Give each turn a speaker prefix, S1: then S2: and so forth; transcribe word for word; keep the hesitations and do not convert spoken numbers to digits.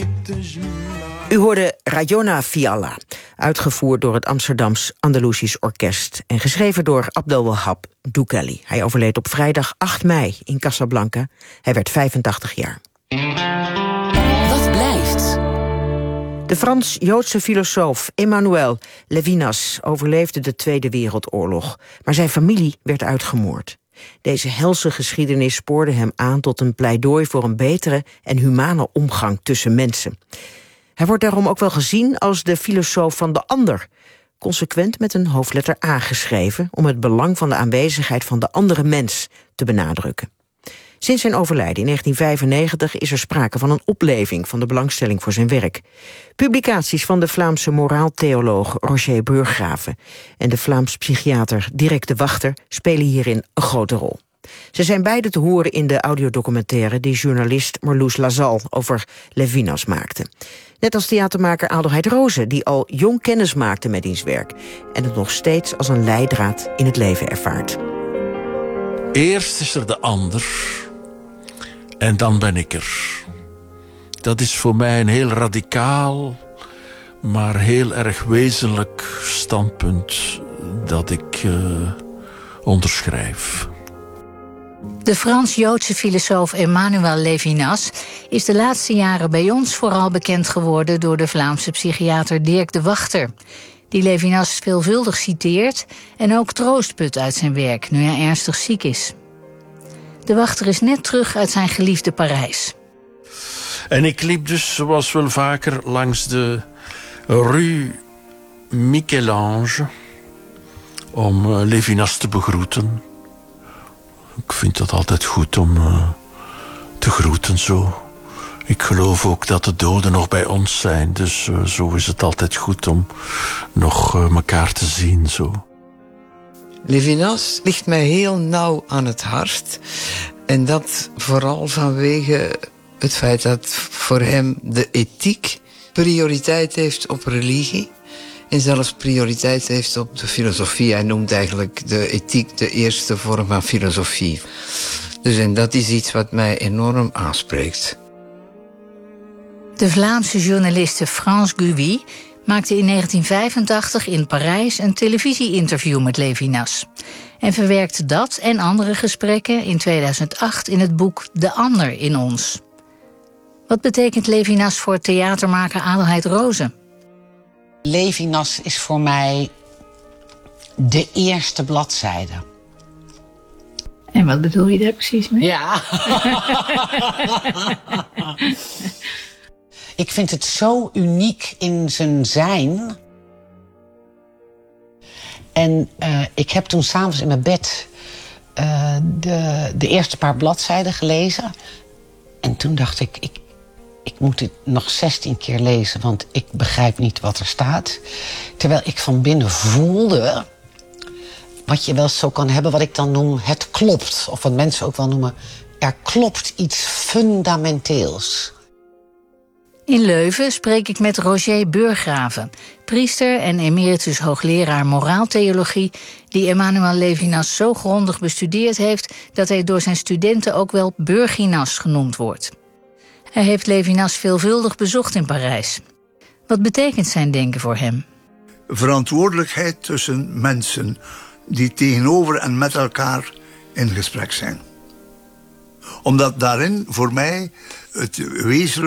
S1: U hoorde Rayona Fiala, uitgevoerd door het Amsterdams Andalusisch Orkest en geschreven door Abdelwahab Doukhali. Hij overleed op vrijdag acht mei in Casablanca. Hij werd vijfentachtig jaar.
S2: Wat blijft?
S1: De Frans-Joodse filosoof Emmanuel Levinas overleefde de Tweede Wereldoorlog, maar zijn familie werd uitgemoord. Deze helse geschiedenis spoorde hem aan tot een pleidooi voor een betere en humane omgang tussen mensen. Hij wordt daarom ook wel gezien als de filosoof van de ander, consequent met een hoofdletter A geschreven om het belang van de aanwezigheid van de andere mens te benadrukken. Sinds zijn overlijden in negentien vijfennegentig is er sprake van een opleving van de belangstelling voor zijn werk. Publicaties van de Vlaamse moraaltheoloog Roger Burggraven en de Vlaams psychiater Dirk de Wachter spelen hierin een grote rol. Ze zijn beide te horen in de audiodocumentaire die journalist Marloes Lazal over Levinas maakte. Net als theatermaker Adelheid Rozen, die al jong kennis maakte met diens werk en het nog steeds als een leidraad in het leven ervaart.
S3: Eerst is er de ander en dan ben ik er. Dat is voor mij een heel radicaal, maar heel erg wezenlijk standpunt dat ik uh, onderschrijf.
S2: De Frans-Joodse filosoof Emmanuel Levinas is de laatste jaren bij ons vooral bekend geworden door de Vlaamse psychiater Dirk de Wachter, die Levinas veelvuldig citeert en ook troost put uit zijn werk nu hij ernstig ziek is. De Wachter is net terug uit zijn geliefde Parijs.
S3: En ik liep dus, zoals wel vaker, langs de Rue Michel-Ange om uh, Levinas te begroeten. Ik vind dat altijd goed om uh, te groeten zo. Ik geloof ook dat de doden nog bij ons zijn. Dus uh, zo is het altijd goed om nog uh, elkaar te zien. Zo.
S4: Levinas ligt mij heel nauw aan het hart. En dat vooral vanwege het feit dat voor hem de ethiek prioriteit heeft op religie. En zelfs prioriteit heeft op de filosofie. Hij noemt eigenlijk de ethiek de eerste vorm van filosofie. Dus en dat is iets wat mij enorm aanspreekt.
S2: De Vlaamse journaliste France Gouy maakte in negentien vijfentachtig in Parijs een televisie-interview met Levinas en verwerkte dat en andere gesprekken in tweeduizend acht in het boek De Ander in ons. Wat betekent Levinas voor theatermaker Adelheid Rozen?
S5: Levinas is voor mij de eerste bladzijde.
S2: En wat bedoel je daar precies mee?
S5: Ja. Ik vind het zo uniek in zijn zijn. En uh, ik heb toen 's avonds in mijn bed uh, de, de eerste paar bladzijden gelezen. En toen dacht ik, ik, ik moet dit nog zestien keer lezen, want ik begrijp niet wat er staat. Terwijl ik van binnen voelde wat je wel zo kan hebben, wat ik dan noem het klopt. Of wat mensen ook wel noemen, er klopt iets fundamenteels.
S2: In Leuven spreek ik met Roger Burggraven, priester en emeritus hoogleraar moraaltheologie, die Emmanuel Levinas zo grondig bestudeerd heeft dat hij door zijn studenten ook wel Burginas genoemd wordt. Hij heeft Levinas veelvuldig bezocht in Parijs. Wat betekent zijn denken voor hem?
S6: Verantwoordelijkheid tussen mensen die tegenover en met elkaar in gesprek zijn. Omdat daarin voor mij het wezenlijk